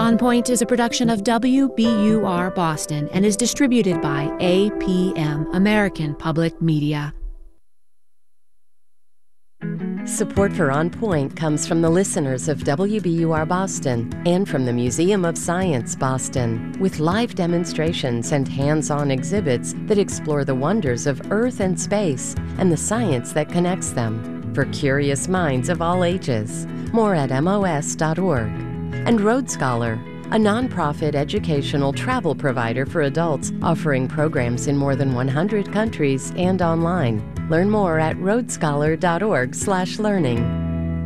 On Point is a production of WBUR Boston and is distributed by APM, American Public Media. Support for On Point comes from the listeners of WBUR Boston and from the Museum of Science Boston, with live demonstrations and hands-on exhibits that explore the wonders of Earth and space and the science that connects them for curious minds of all ages. More at MOS.org. And Road Scholar, a nonprofit educational travel provider for adults offering programs in more than 100 countries and online. Learn more at roadscholar.org/learning.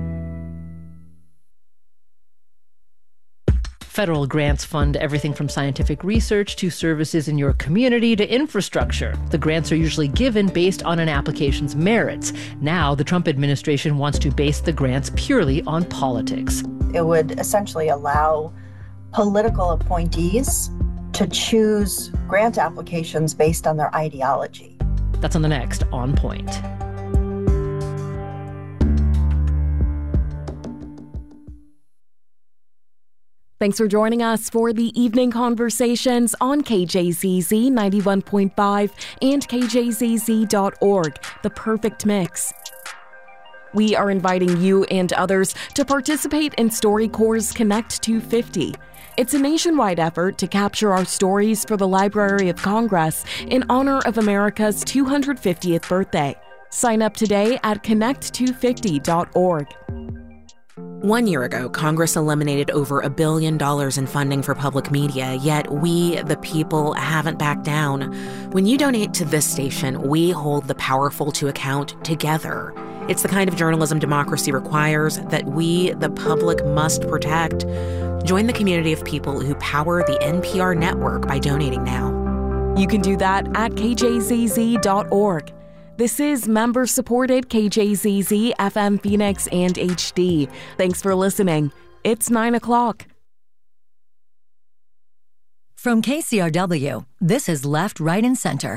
Federal grants fund everything from scientific research to services in your community to infrastructure. The grants are usually given based on an application's merits. Now, the Trump administration wants to base the grants purely on politics. It would essentially allow political appointees to choose grant applications based on their ideology. That's on the next On Point. Thanks for joining us for the evening conversations on KJZZ 91.5 and KJZZ.org, the perfect mix. We are inviting you and others to participate in StoryCorps' Connect 250. It's a nationwide effort to capture our stories for the Library of Congress in honor of America's 250th birthday. Sign up today at connect250.org. 1 year ago, Congress eliminated over $1 billion in funding for public media, yet we, the people, haven't backed down. When you donate to this station, we hold the powerful to account together. It's the kind of journalism democracy requires that we, the public, must protect. Join the community of people who power the NPR network by donating now. You can do that at kjzz.org. This is member-supported KJZZ, FM Phoenix, and HD. Thanks for listening. It's 9 o'clock. From KCRW, this is Left, Right, and Center.